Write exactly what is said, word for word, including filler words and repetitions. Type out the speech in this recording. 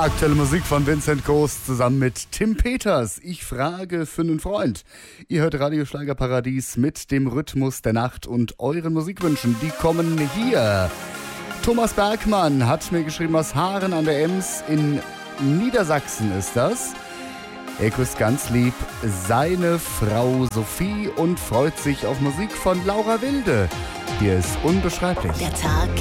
Aktuelle Musik von Vincent Groß zusammen mit Tim Peters. Ich frage für einen Freund. Ihr hört Radio Schlagerparadies mit dem Rhythmus der Nacht und euren Musikwünschen. Die kommen hier. Thomas Bergmann hat mir geschrieben aus Haaren an der Ems. In Niedersachsen ist das. Er grüßt ganz lieb seine Frau Sophie und freut sich auf Musik von Laura Wilde. Hier ist Unbeschreiblich. Der Tag